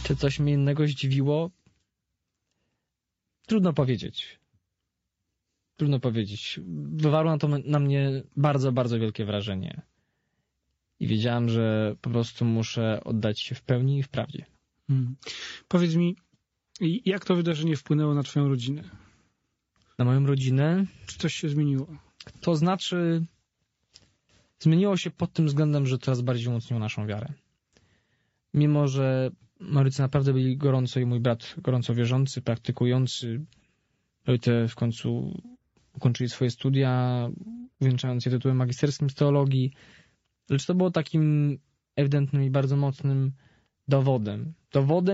Czy coś mnie innego zdziwiło? Trudno powiedzieć. Wywarło na mnie bardzo, bardzo wielkie wrażenie. I wiedziałem, że po prostu muszę oddać się w pełni i w prawdzie. Powiedz mi, jak to wydarzenie wpłynęło na twoją rodzinę? Na moją rodzinę? Czy coś się zmieniło? To znaczy, zmieniło się pod tym względem, że coraz bardziej umocniło naszą wiarę. Mimo że moi rodzice naprawdę byli gorąco i mój brat gorąco wierzący, praktykujący, rodzice w końcu ukończyli swoje studia, uwieńczając je tytułem magisterskim z teologii, lecz to było takim ewidentnym i bardzo mocnym dowodem